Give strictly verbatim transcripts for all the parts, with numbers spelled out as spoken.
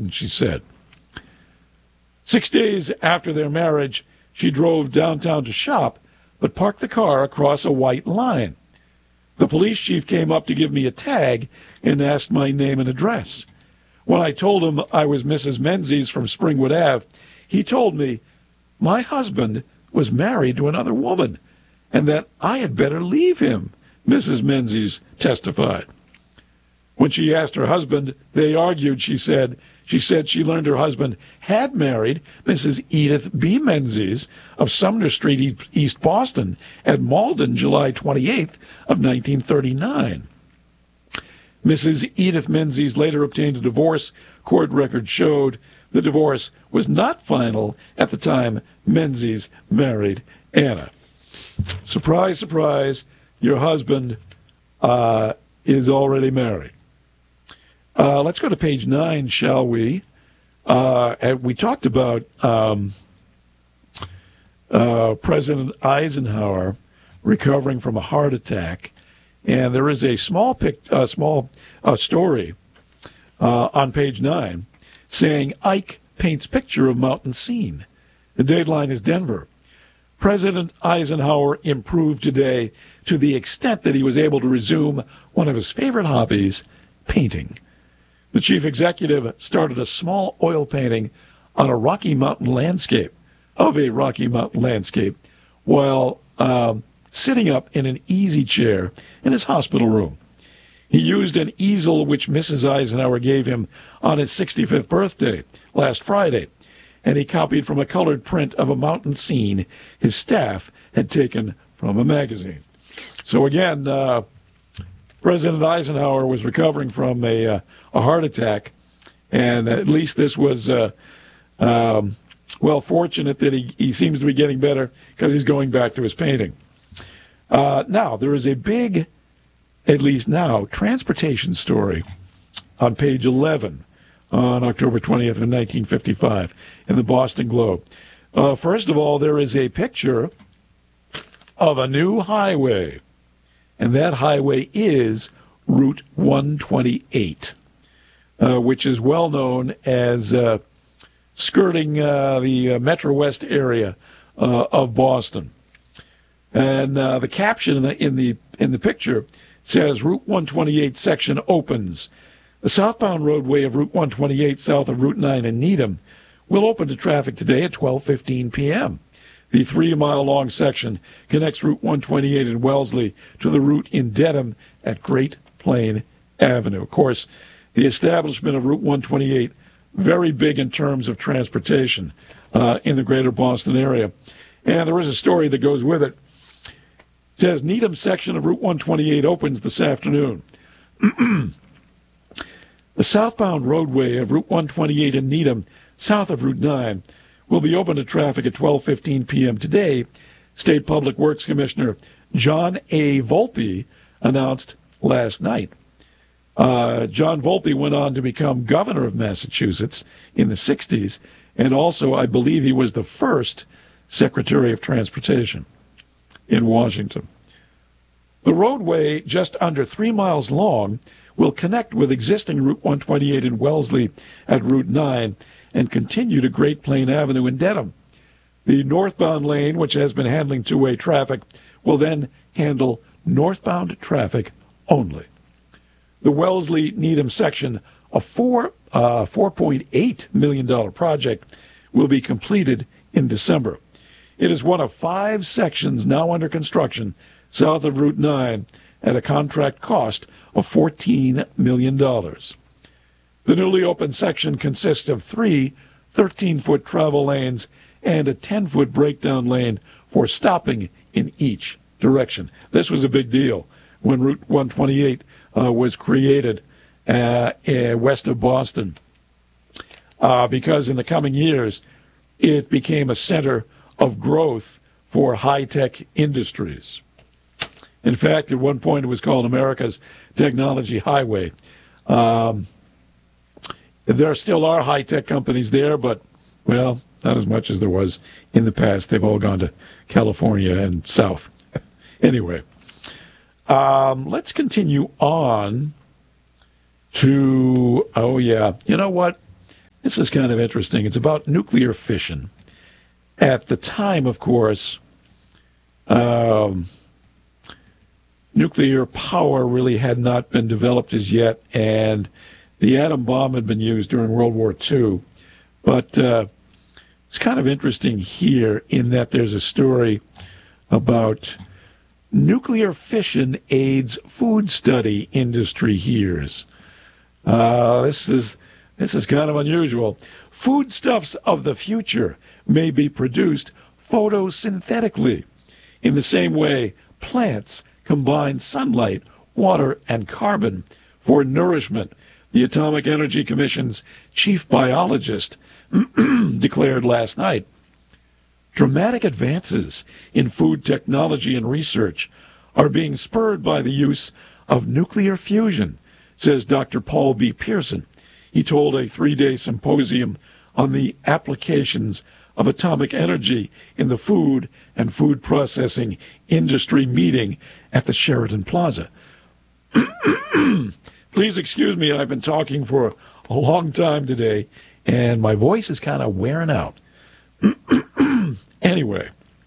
mountain, she said. Six days after their marriage, she drove downtown to shop, but parked the car across a white line. The police chief came up to give me a tag and asked my name and address. When I told him I was Missus Menzies from Springwood Avenue, he told me my husband was married to another woman and that I had better leave him, Missus Menzies testified. When she asked her husband, they argued, she said. She said she learned her husband had married Missus Edith B. Menzies of Sumner Street, East Boston, at Malden, July twenty-eighth of nineteen thirty-nine. Missus Edith Menzies later obtained a divorce. Court records showed the divorce was not final at the time Menzies married Anna. Surprise, surprise, your husband uh, is already married. Uh, let's go to page nine, shall we? Uh, and we talked about um, uh, President Eisenhower recovering from a heart attack, and there is a small pic, uh, small uh, story uh, on page nine saying Ike paints picture of mountain scene. The deadline is Denver. President Eisenhower improved today to the extent that he was able to resume one of his favorite hobbies, painting. The chief executive started a small oil painting on a Rocky Mountain landscape, of a Rocky Mountain landscape, while um, sitting up in an easy chair in his hospital room. He used an easel which Missus Eisenhower gave him on his sixty-fifth birthday last Friday, and he copied from a colored print of a mountain scene his staff had taken from a magazine. So again, uh, President Eisenhower was recovering from a, uh, a heart attack, and at least this was, uh, um, well, fortunate that he, he seems to be getting better because he's going back to his painting. Uh, now, there is a big, at least now, transportation story on page eleven on October twentieth of nineteen fifty-five in the Boston Globe. Uh, first of all, there is a picture of a new highway, and that highway is Route one twenty-eight, uh, which is well known as uh, skirting uh, the uh, Metro West area uh, of Boston. And uh, the caption in the, in the in the picture says, Route one twenty-eight section opens. The southbound roadway of Route one twenty-eight south of Route nine in Needham will open to traffic today at twelve fifteen p.m. The three-mile-long section connects Route one twenty-eight in Wellesley to the route in Dedham at Great Plain Avenue. Of course, the establishment of Route one twenty-eight, very big in terms of transportation uh, in the greater Boston area. And there is a story that goes with it. It says, Needham section of Route one twenty-eight opens this afternoon. The southbound roadway of Route one twenty-eight in Needham, south of Route nine, will be open to traffic at twelve fifteen p.m. today, State Public Works Commissioner John A. Volpe announced last night. Uh, John Volpe went on to become governor of Massachusetts in the sixties, and also, I believe, he was the first Secretary of Transportation in Washington. The roadway, just under three miles long, will connect with existing Route one twenty-eight in Wellesley at Route nine and continue to Great Plain Avenue in Dedham. The northbound lane, which has been handling two-way traffic, will then handle northbound traffic only. The Wellesley-Needham section, a four, uh, four point eight million dollars project, will be completed in December. It is one of five sections now under construction south of Route nine at a contract cost of fourteen million dollars. The newly opened section consists of three thirteen-foot travel lanes and a ten-foot breakdown lane for stopping in each direction. This was a big deal when Route one twenty-eight uh, was created uh, uh, west of Boston, uh, because in the coming years it became a center of growth for high-tech industries. In fact, at one point it was called America's Technology Highway. Um, there still are high-tech companies there, but, well, not as much as there was in the past. They've all gone to California and south. Anyway, um, let's continue on to, oh, yeah, you know what? This is kind of interesting. It's about nuclear fission. At the time, of course, um, nuclear power really had not been developed as yet, and the atom bomb had been used during World War Two. But uh, it's kind of interesting here in that there's a story about nuclear fission aids food study industry hears. Uh, this is this is kind of unusual. Foodstuffs of the future may be produced photosynthetically. In the same way, plants combine sunlight, water, and carbon for nourishment, the Atomic Energy Commission's chief biologist declared last night. Dramatic advances in food technology and research are being spurred by the use of nuclear fusion, says Doctor Paul B. Pearson. He told a three-day symposium on the applications of atomic energy in the food and food processing industry meeting at the Sheraton Plaza. Please excuse me, I've been talking for a long time today, and my voice is kind of wearing out. Anyway,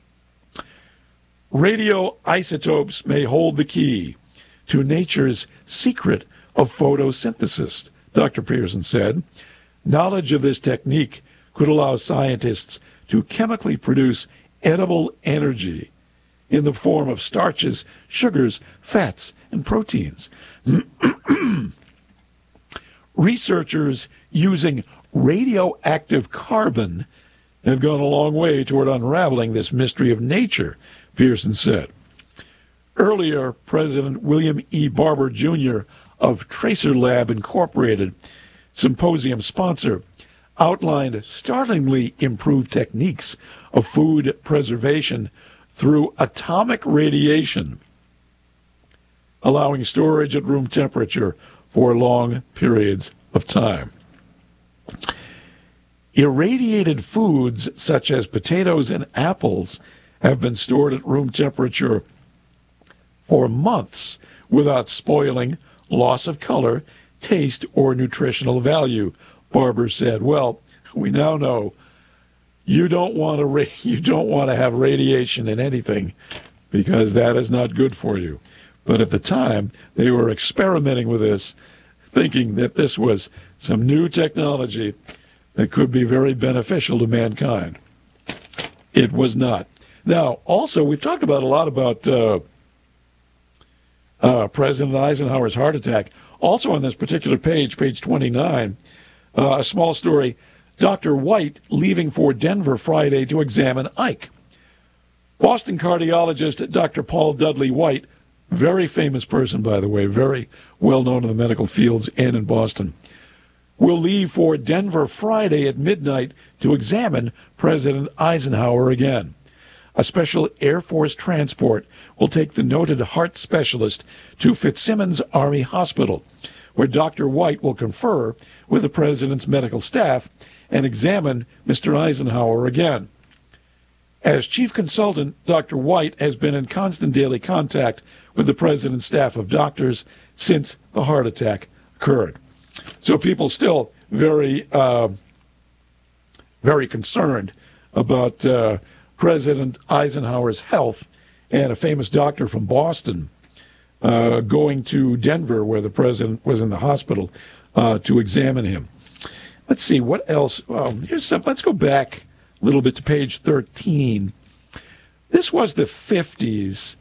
radioisotopes may hold the key to nature's secret of photosynthesis, Doctor Pearson said. Knowledge of this technique could allow scientists to chemically produce edible energy in the form of starches, sugars, fats, and proteins. Researchers using radioactive carbon have gone a long way toward unraveling this mystery of nature, Pearson said. Earlier, President William E. Barber, Junior of Tracer Lab Incorporated, symposium sponsor, outlined startlingly improved techniques of food preservation through atomic radiation, allowing storage at room temperature for long periods of time. Irradiated foods such as potatoes and apples have been stored at room temperature for months without spoiling, loss of color, taste, or nutritional value, Barber said. Well, we now know you don't want to ra- you don't want to have radiation in anything because that is not good for you. But at the time, they were experimenting with this, thinking that this was some new technology that could be very beneficial to mankind. It was not. Now, also, we've talked about a lot about uh, uh, President Eisenhower's heart attack. Also on this particular page, page twenty-nine, uh, a small story, Doctor White leaving for Denver Friday to examine Ike. Boston cardiologist Doctor Paul Dudley White, very famous person, by the way, very well known in the medical fields and in Boston, will leave for Denver Friday at midnight to examine President Eisenhower again. A special Air Force transport will take the noted heart specialist to Fitzsimmons Army Hospital, where Doctor White will confer with the president's medical staff and examine Mister Eisenhower again. As chief consultant, Doctor White has been in constant daily contact with the president's staff of doctors since the heart attack occurred. So people still very, uh, very concerned about uh, President Eisenhower's health, and a famous doctor from Boston uh, going to Denver, where the president was in the hospital, uh, to examine him. Let's see, what else? Um, here's some, let's go back a little bit to page thirteen. This was the fifties,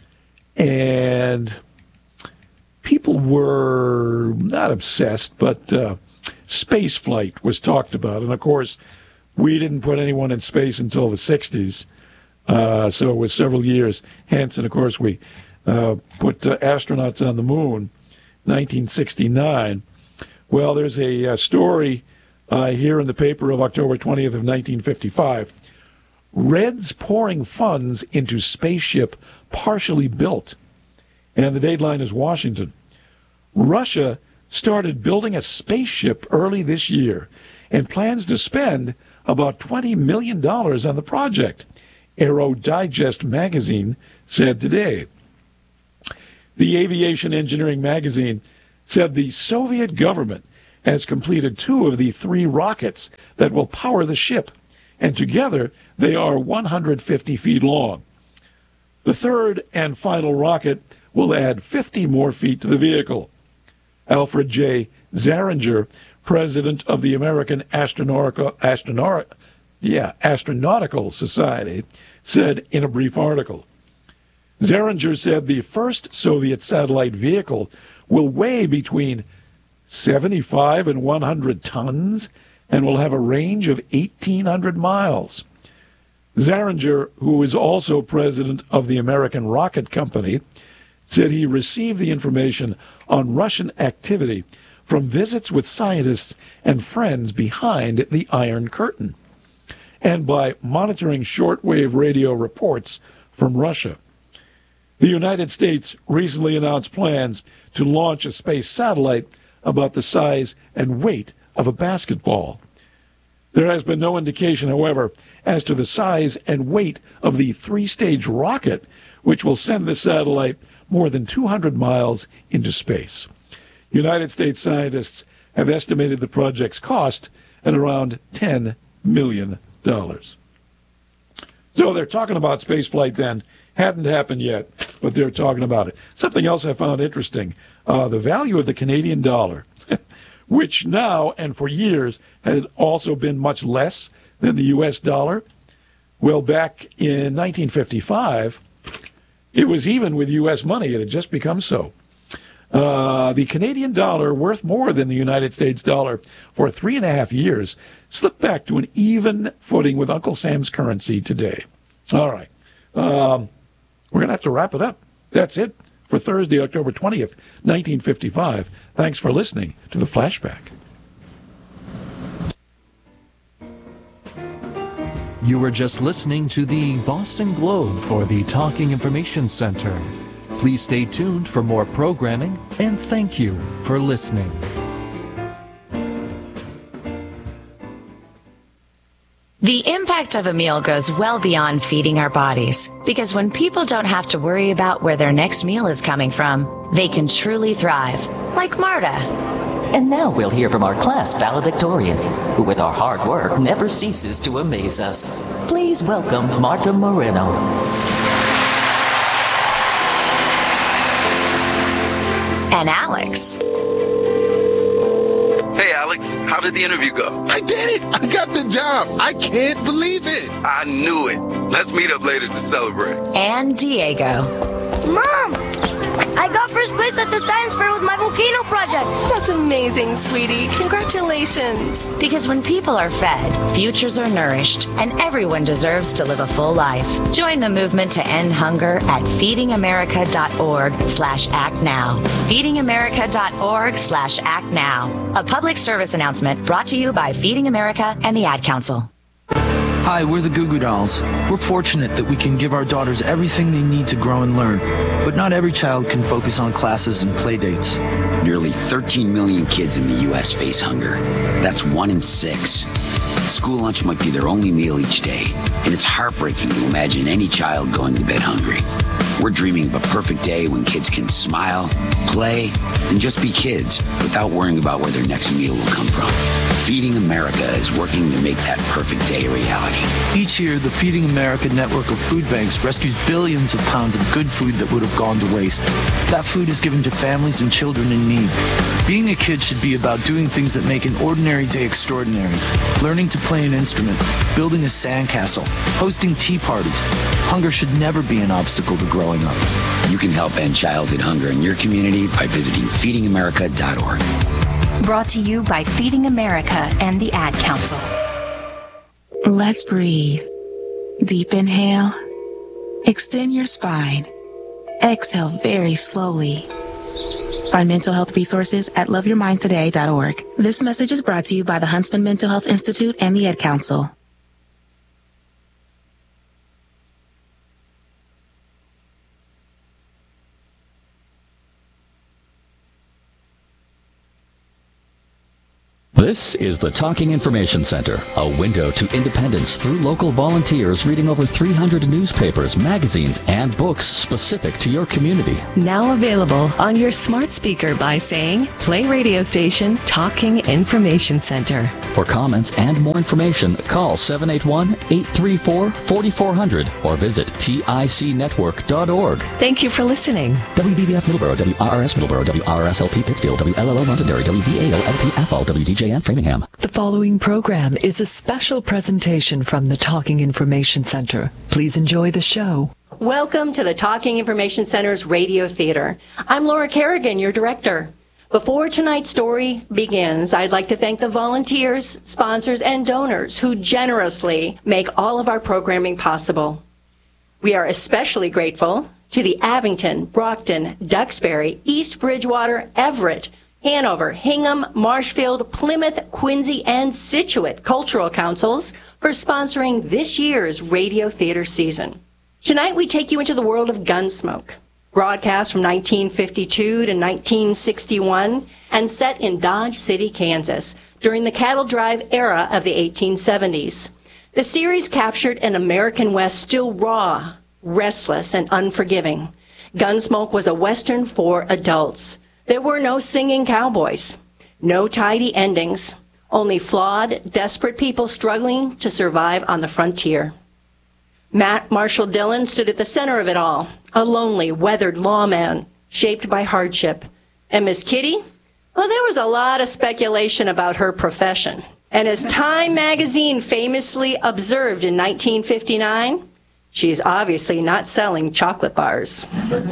and people were not obsessed, but uh, space flight was talked about. And, of course, we didn't put anyone in space until the sixties, uh, so it was several years. Hence, and, of course, we uh, put uh, astronauts on the moon, nineteen sixty-nine. Well, there's a, a story uh, here in the paper of October twentieth of nineteen fifty-five. Reds pouring funds into spaceship partially built. And the deadline is Washington. Russia started building a spaceship early this year and plans to spend about twenty million dollars on the project, Aero Digest magazine said today. The Aviation Engineering magazine said the Soviet government has completed two of the three rockets that will power the ship, and together they are one hundred fifty feet long. The third and final rocket will add fifty more feet to the vehicle. Alfred J. Zaringer, president of the American Astronautical, Astronaut, yeah, Astronautical Society, said in a brief article. Zaringer said the first Soviet satellite vehicle will weigh between seventy-five and one hundred tons and will have a range of eighteen hundred miles. Zaringer, who is also president of the American Rocket Company, said he received the information on Russian activity from visits with scientists and friends behind the Iron Curtain, and by monitoring shortwave radio reports from Russia. The United States recently announced plans to launch a space satellite about the size and weight of a basketball. There has been no indication, however, as to the size and weight of the three-stage rocket, which will send the satellite more than two hundred miles into space. United States scientists have estimated the project's cost at around ten million dollars. So they're talking about spaceflight then. Hadn't happened yet, but they're talking about it. Something else I found interesting, uh, the value of the Canadian dollar, which now and for years had also been much less than the U S dollar. Well, back in nineteen fifty-five, it was even with U S money. It had just become so. Uh, the Canadian dollar, worth more than the United States dollar for three and a half years, slipped back to an even footing with Uncle Sam's currency today. All right. Um, we're going to have to wrap it up. That's it for Thursday, October twentieth, nineteen fifty-five. Thanks for listening to the Flashback. You were just listening to the Boston Globe for the Talking Information Center. Please stay tuned for more programming, and thank you for listening. The impact of a meal goes well beyond feeding our bodies, because when people don't have to worry about where their next meal is coming from, they can truly thrive, like Marta. And now we'll hear from our class valedictorian, who with our hard work never ceases to amaze us. Please welcome Marta Moreno. And Alex. Hey, Alex, how did the interview go? I did it! I got the job! I can't believe it! I knew it. Let's meet up later to celebrate. And Diego. Mom! I got first place at the science fair with my volcano project. That's amazing, sweetie. Congratulations. Because when people are fed, futures are nourished, and everyone deserves to live a full life. Join the movement to end hunger at feedingamerica.org slash act now. feedingamerica.org slash act now. A public service announcement brought to you by Feeding America and the Ad Council. Hi, we're the Goo Goo Dolls. We're fortunate that we can give our daughters everything they need to grow and learn. But not every child can focus on classes and play dates. Nearly thirteen million kids in the U S face hunger. That's one in six. School lunch might be their only meal each day, and it's heartbreaking to imagine any child going to bed hungry. We're dreaming of a perfect day when kids can smile, play, and just be kids without worrying about where their next meal will come from. Feeding America is working to make that perfect day a reality. Each year, the Feeding America network of food banks rescues billions of pounds of good food that would have gone to waste. That food is given to families and children in need. Being a kid should be about doing things that make an ordinary day extraordinary. Learning to play an instrument, building a sandcastle, hosting tea parties. Hunger should never be an obstacle to growing up. You can help end childhood hunger in your community by visiting feeding america dot org. Brought to you by Feeding America and the Ad Council. Let's breathe. Deep inhale. Extend your spine. Exhale very slowly. Find mental health resources at love your mind today dot org. This message is brought to you by the Huntsman Mental Health Institute and the Ad Council. This is the Talking Information Center, a window to independence through local volunteers reading over three hundred newspapers, magazines, and books specific to your community. Now available on your smart speaker by saying, play radio station Talking Information Center. For comments and more information, call seven eight one, eight three four, four four zero zero or visit tic network dot org. Thank you for listening. W B B F Middleborough, W R R S Middleborough, W R R S L P Pittsfield, W L L O Londonderry, W V A O L P Athol, W D J N Framingham. The following program is a special presentation from the Talking Information Center. Please enjoy the show. Welcome to the Talking Information Center's Radio Theater. I'm Laura Kerrigan, your director. Before tonight's story begins, I'd like to thank the volunteers, sponsors, and donors who generously make all of our programming possible. We are especially grateful to the Abington, Brockton, Duxbury, East Bridgewater, Everett, Hanover, Hingham, Marshfield, Plymouth, Quincy, and Scituate Cultural Councils for sponsoring this year's radio theater season. Tonight we take you into the world of Gunsmoke, broadcast from nineteen fifty-two to nineteen sixty-one and set in Dodge City, Kansas, during the cattle drive era of the eighteen seventies. The series captured an American West still raw, restless, and unforgiving. Gunsmoke was a Western for adults. There were no singing cowboys, no tidy endings, only flawed, desperate people struggling to survive on the frontier. Matt Marshall Dillon stood at the center of it all, a lonely, weathered lawman shaped by hardship. And Miss Kitty? Well, there was a lot of speculation about her profession. And as Time magazine famously observed in nineteen fifty-nine, she's obviously not selling chocolate bars.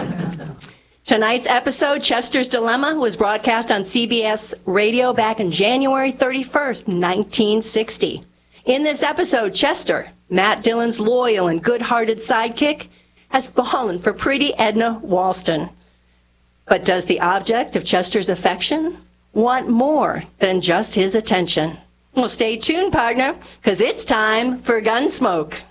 Tonight's episode, Chester's Dilemma, was broadcast on C B S Radio back on January thirty-first, nineteen sixty. In this episode, Chester, Matt Dillon's loyal and good-hearted sidekick, has fallen for pretty Edna Walston. But does the object of Chester's affection want more than just his attention? Well, stay tuned, partner, because it's time for Gunsmoke.